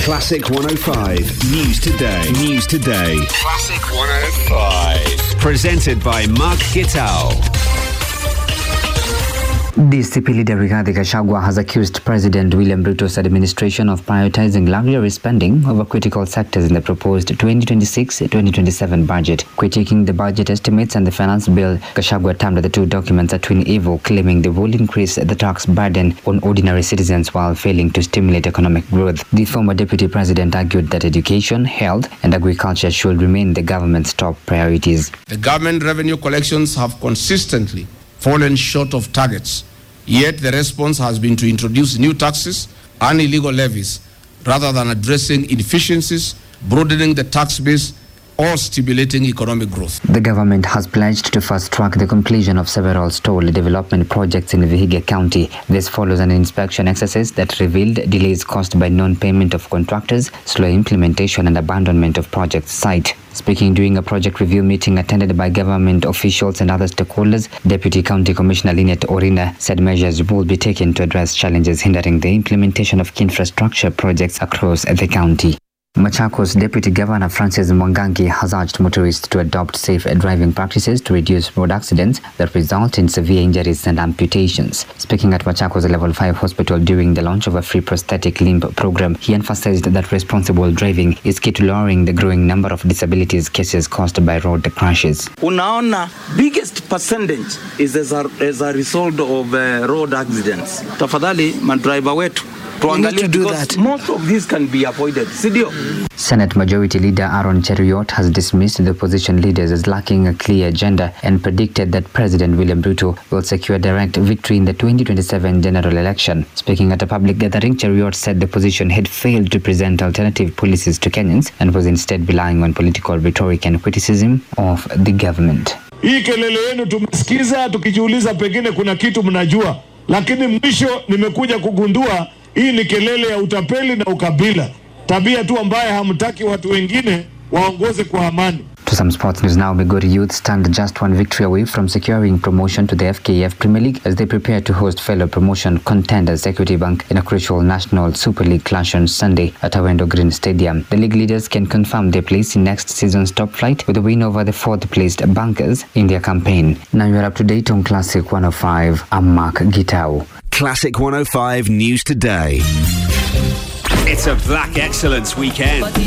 Classic 105 News Today. News Today. Classic 105. Presented by Mark Gitao. DCP leader Rigathi Gachagua has accused President William Ruto's administration of prioritizing luxury spending over critical sectors in the proposed 2026-2027 budget. Critiquing the budget estimates and the finance bill, Gachagua termed the two documents a twin evil, claiming they will increase the tax burden on ordinary citizens while failing to stimulate economic growth. The former deputy president argued that education, health, and agriculture should remain the government's top priorities. The government revenue collections have consistently fallen short of targets. Yet the response has been to introduce new taxes and illegal levies rather than addressing inefficiencies, broadening the tax base, or stimulating economic growth. The government has pledged to fast-track the completion of several stall development projects in Vihiga County. This follows an inspection exercise that revealed delays caused by non-payment of contractors, slow implementation, and abandonment of project site. Speaking during a project review meeting attended by government officials and other stakeholders, Deputy County Commissioner Lynette Orina said measures will be taken to address challenges hindering the implementation of key infrastructure projects across the county. Machakos Deputy Governor Francis Mwangangi has urged motorists to adopt safe driving practices to reduce road accidents that result in severe injuries and amputations. Speaking at Machakos Level 5 Hospital during the launch of a free prosthetic limb program, he emphasized that responsible driving is key to lowering the growing number of disabilities cases caused by road crashes. Unaona, biggest percentage is as a result of road accidents. Tafadhali madriver wetu. We need to do that. Most of these can be avoided. Senate Majority Leader Aaron Cheruiyot has dismissed the opposition leaders as lacking a clear agenda and predicted that President William Ruto will secure direct victory in the 2027 general election. Speaking at a public gathering, Cheruiyot said the opposition had failed to present alternative policies to Kenyans and was instead relying on political rhetoric and criticism of the government. Hii kelele yenu tumesikiza tukijiuliza pengine kuna kitu mnajua, lakini mwisho nimekuja kugundua hii ni kelele ya utapeli na ukabila. Tabia tu ambaye hamtaki watu wengine waongoze kwa amani. To some sports news now, Migori Youth stand just one victory away from securing promotion to the FKF Premier League as they prepare to host fellow promotion contenders Equity Bank in a crucial National Super League clash on Sunday at Awendo Green Stadium. The league leaders can confirm their place in next season's top flight with a win over the fourth-placed Bankers in their campaign. Now you're up to date on Classic 105. I'm Mark Gitao. Classic 105 News Today. It's a Black Excellence weekend.